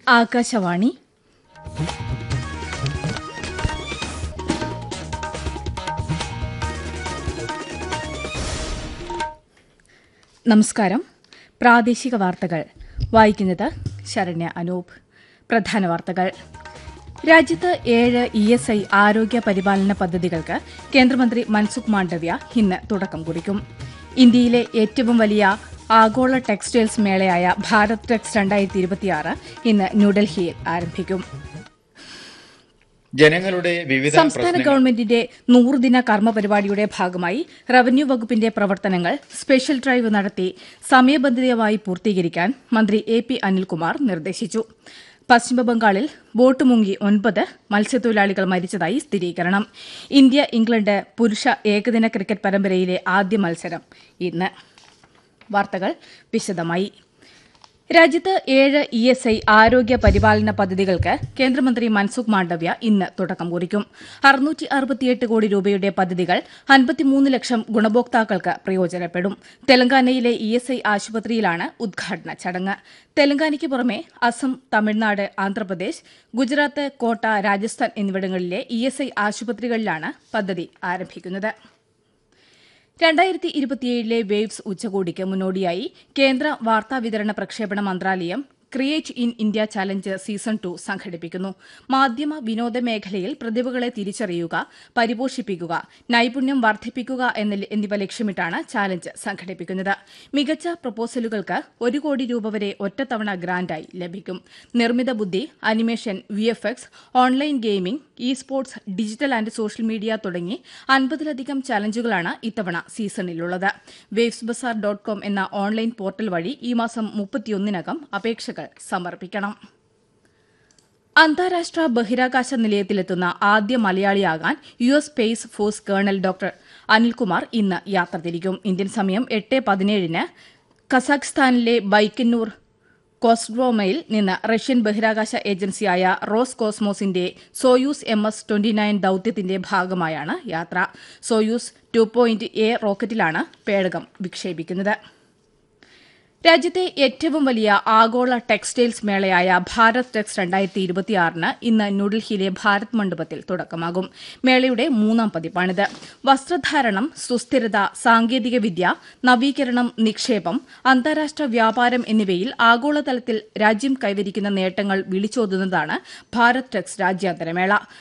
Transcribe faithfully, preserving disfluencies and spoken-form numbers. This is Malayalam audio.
ആകാശവാണി നമസ്കാരം. പ്രാദേശിക വാർത്തകൾ വായിക്കുന്നത് ശരണ്യ അനൂപ്. പ്രധാന വാർത്തകൾ. രാജ്യത്ത് ഏഴ് ഇ എസ് ഐ ആരോഗ്യ പരിപാലന പദ്ധതികൾക്ക് കേന്ദ്രമന്ത്രി മൻസുഖ് മാണ്ഡവ്യ ഇന്ന് തുടക്കം കുറിക്കും. ഇന്ത്യയിലെ ഏറ്റവും വലിയ ആഗോള ടെക്സ്റ്റൈൽസ് മേളയായ ഭാരത് ടെക്സ് രണ്ടായിരത്തി ഇരുപത്തിയാറ് ഇന്ന് ന്യൂഡൽഹിയിൽ ആരംഭിക്കും. ജനങ്ങളുടെ വിവിധ സംസ്ഥാന ഗവൺമെന്റിന്റെ നൂറുദിന കർമ്മ പരിപാടിയുടെ ഭാഗമായി റവന്യൂ വകുപ്പിന്റെ പ്രവർത്തനങ്ങൾ സ്പെഷ്യൽ ഡ്രൈവ് നടത്തി സമയബന്ധിതമായി പൂർത്തീകരിക്കാൻ മന്ത്രി എ പി അനിൽകുമാർ നിർദ്ദേശിച്ചു. പശ്ചിമബംഗാളിൽ ബോട്ട് മുങ്ങി ഒൻപത് മത്സ്യത്തൊഴിലാളികൾ മരിച്ചതായി സ്ഥിരീകരണം. ഇന്ത്യ ഇംഗ്ലണ്ട് പുരുഷ ഏകദിന ക്രിക്കറ്റ് പരമ്പരയിലെ ആദ്യ മത്സരം ഇന്ന്. വാർത്തകൾ വിശദമായി. രാജ്യത്ത് ഏഴ് ഇ എസ് ഐ ആരോഗ്യ പരിപാലന പദ്ധതികൾക്ക് കേന്ദ്രമന്ത്രി മൻസുഖ് മാണ്ഡവ്യ ഇന്ന് തുടക്കം കുറിക്കും. അറുന്നൂറ്റി അറുപത്തിയെട്ട് കോടി രൂപയുടെ പദ്ധതികൾ അൻപത്തിമൂന്ന് ലക്ഷം ഗുണഭോക്താക്കൾക്ക് പ്രയോജനപ്പെടും. തെലങ്കാനയിലെ ഇ എസ് ഐ ആശുപത്രിയിലാണ് ഉദ്ഘാടന ചടങ്ങ്. തെലങ്കാനയ്ക്ക് പുറമെ അസം, തമിഴ്നാട്, ആന്ധ്രാപ്രദേശ്, ഗുജറാത്ത്, കോട്ട, രാജസ്ഥാൻ എന്നിവിടങ്ങളിലെ ഇ എസ് ഐ ആശുപത്രികളിലാണ് പദ്ധതി ആരംഭിക്കുന്നത്. രണ്ടായിരത്തി ഇരുപത്തിയേഴിലെ വേവ്സ് ഉച്ചകോടിക്ക് മുന്നോടിയായി കേന്ദ്ര വാർത്താവിതരണ പ്രക്ഷേപണ മന്ത്രാലയം create in India challenge season two സംഘടിപ്പിക്കുന്നു. മാധ്യമ വിനോദ മേഖലയിൽ പ്രതിഭകളെ തിരിച്ചറിയുക, പരിപോഷിപ്പിക്കുക, നൈപുണ്യം വർദ്ധിപ്പിക്കുക എന്നിവ ലക്ഷ്യമിട്ടാണ് ചാലഞ്ച് സംഘടിപ്പിക്കുന്നത്. മികച്ച പ്രൊപ്പോസലുകൾക്ക് ഒരു കോടി രൂപ വരെ ഒറ്റത്തവണ ഗ്രാന്റായി ലഭിക്കും. നിർമ്മിത ബുദ്ധി, animation, V F X, online gaming, E sports, digital and social media തുടങ്ങി അൻപതിലധികം ചലഞ്ചുകളാണ് ഇത്തവണ സീസണിലുള്ളത്. വേവ്സ് ബസാർ ഡോട്ട് കോം എന്ന ഓൺലൈൻ പോർട്ടൽ വഴി ഈ മാസം മുപ്പത്തിയൊന്നിനകം അപേക്ഷകൾ സമർപ്പിക്കണം. അന്താരാഷ്ട്ര ബഹിരാകാശ നിലയത്തിലെത്തുന്ന ആദ്യ മലയാളിയാകാൻ U S space force colonel doctor Anilkumar ഇന്ന് യാത്ര തിരിക്കും. ഇന്ത്യൻ സമയം എട്ട് പതിനേഴിന് കസാഖ്സ്ഥാനിലെ ബൈക്കന്നൂർ കോസ്ഡ്രോമയിൽ നിന്ന് റഷ്യൻ ബഹിരാകാശ ഏജൻസിയായ rose കോസ്മോസിന്റെ Soyuz M S twenty nine ദൌത്യത്തിന്റെ ഭാഗമായാണ് യാത്ര. സോയൂസ് ടു പോയിന്റ് എ റോക്കറ്റിലാണ് പേടകം വിക്ഷേപിക്കുന്നത്. രാജ്യത്തെ ഏറ്റവും വലിയ ആഗോള ടെക്സ്റ്റൈൽസ് മേളയായ ഭാരത് ടെക്സ് രണ്ടായിരത്തി ഇരുപത്തിയാറിന് ഇന്ന് ന്യൂഡൽഹിയിലെ ഭാരത് മണ്ഡപത്തിൽ തുടക്കമാകും. മേളയുടെ മൂന്നാം പതിപ്പാണിത്. വസ്ത്രധാരണം, സുസ്ഥിരത, സാങ്കേതികവിദ്യ, നവീകരണം, നിക്ഷേപം, അന്താരാഷ്ട്ര വ്യാപാരം എന്നിവയിൽ ആഗോളതലത്തിൽ രാജ്യം കൈവരിക്കുന്ന നേട്ടങ്ങൾ വിളിച്ചോതുന്നതാണ് ഭാരത് ടെക്സ് രാജ്യാന്തരമേള.